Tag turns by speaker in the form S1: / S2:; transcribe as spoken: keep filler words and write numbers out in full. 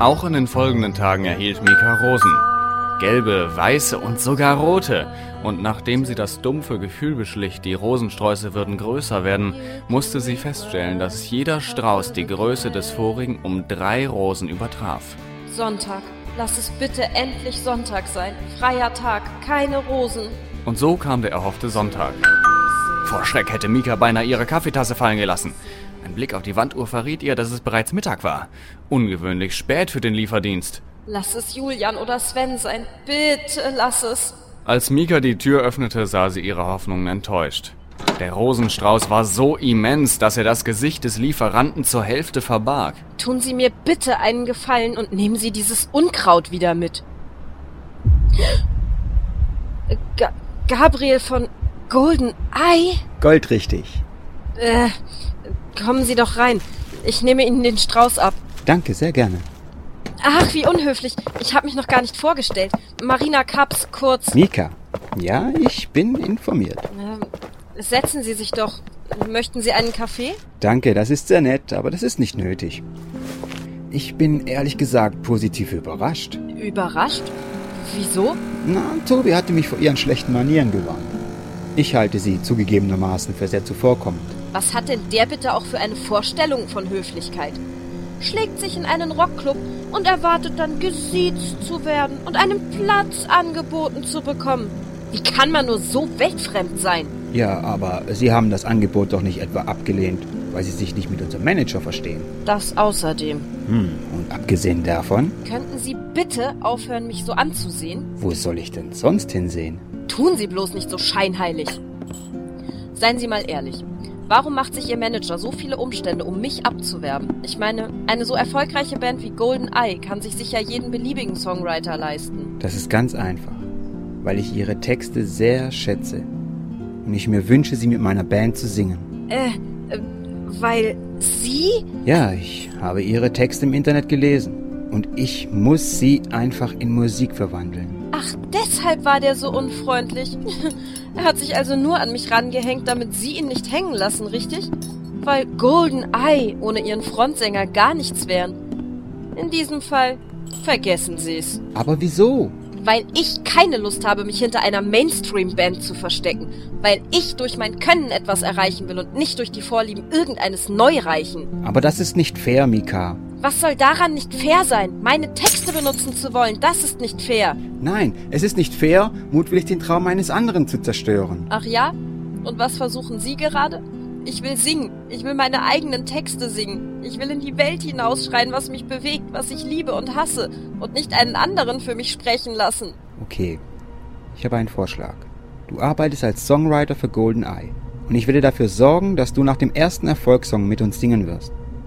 S1: Auch in den folgenden Tagen erhielt Mika Rosen. Gelbe, weiße und sogar rote. Und nachdem sie das dumpfe Gefühl beschlich, die Rosensträuße würden größer werden, musste sie feststellen, dass jeder Strauß die Größe des vorigen um drei Rosen übertraf.
S2: Sonntag. Lass es bitte endlich Sonntag sein. Freier Tag, keine Rosen.
S1: Und so kam der erhoffte Sonntag. Vor Schreck hätte Mika beinahe ihre Kaffeetasse fallen gelassen. Ein Blick auf die Wanduhr verriet ihr, dass es bereits Mittag war. Ungewöhnlich spät für den Lieferdienst.
S2: Lass es Julian oder Sven sein. Bitte lass es.
S1: Als Mika die Tür öffnete, sah sie ihre Hoffnungen enttäuscht. Der Rosenstrauß war so immens, dass er das Gesicht des Lieferanten zur Hälfte verbarg.
S2: Tun Sie mir bitte einen Gefallen und nehmen Sie dieses Unkraut wieder mit. Ga- Gabriel von Golden Eye?
S3: Goldrichtig.
S2: Äh, kommen Sie doch rein. Ich nehme Ihnen den Strauß ab.
S3: Danke, sehr gerne.
S2: Ach, wie unhöflich. Ich habe mich noch gar nicht vorgestellt. Marina Kaps, kurz.
S3: Mika. Ja, ich bin informiert.
S2: Ähm, setzen Sie sich doch. Möchten Sie einen Kaffee?
S3: Danke, das ist sehr nett, aber das ist nicht nötig. Ich bin ehrlich gesagt positiv überrascht.
S2: Überrascht? Wieso?
S3: Na, Tobi hatte mich vor ihren schlechten Manieren gewarnt. Ich halte sie zugegebenermaßen für sehr zuvorkommend.
S2: Was hat denn der bitte auch für eine Vorstellung von Höflichkeit? Schlägt sich in einen Rockclub und erwartet dann gesiezt zu werden und einen Platz angeboten zu bekommen. Wie kann man nur so weltfremd sein?
S3: Ja, aber Sie haben das Angebot doch nicht etwa abgelehnt, weil Sie sich nicht mit unserem Manager verstehen.
S2: Das außerdem.
S3: Hm, und abgesehen davon?
S2: Könnten Sie bitte aufhören, mich so anzusehen?
S3: Wo soll ich denn sonst hinsehen?
S2: Tun Sie bloß nicht so scheinheilig. Seien Sie mal ehrlich. Warum macht sich Ihr Manager so viele Umstände, um mich abzuwerben? Ich meine, eine so erfolgreiche Band wie Golden Eye kann sich sicher jeden beliebigen Songwriter leisten.
S3: Das ist ganz einfach, weil ich Ihre Texte sehr schätze und ich mir wünsche, sie mit meiner Band zu singen.
S2: Äh, äh weil Sie?
S3: Ja, ich habe Ihre Texte im Internet gelesen und ich muss sie einfach in Musik verwandeln.
S2: Ach, deshalb war der so unfreundlich. Er hat sich also nur an mich rangehängt, damit Sie ihn nicht hängen lassen, richtig? Weil Golden Eye ohne ihren Frontsänger gar nichts wären. In diesem Fall vergessen Sie es.
S3: Aber wieso?
S2: Weil ich keine Lust habe, mich hinter einer Mainstream-Band zu verstecken. Weil ich durch mein Können etwas erreichen will und nicht durch die Vorlieben irgendeines Neureichen.
S3: Aber das ist nicht fair, Mika.
S2: Was soll daran nicht fair sein? Meine Texte benutzen zu wollen, das ist nicht fair.
S3: Nein, es ist nicht fair, mutwillig den Traum eines anderen zu zerstören.
S2: Ach ja? Und was versuchen Sie gerade? Ich will singen. Ich will meine eigenen Texte singen. Ich will in die Welt hinausschreien, was mich bewegt, was ich liebe und hasse. Und nicht einen anderen für mich sprechen lassen.
S3: Okay, ich habe einen Vorschlag. Du arbeitest als Songwriter für Golden Eye. Und ich werde dafür sorgen, dass du nach dem ersten Erfolgssong mit uns singen wirst.